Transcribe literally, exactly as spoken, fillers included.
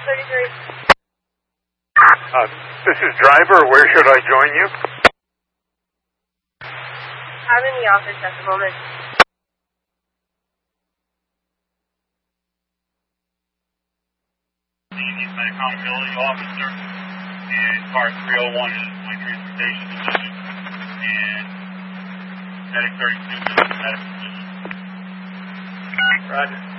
thirty-three. Uh, this is driver. Where should I join you? I'm in the office at the moment. He's my accountability officer, and car three oh one is my transportation division, and medic thirty-two is the medic division. Roger.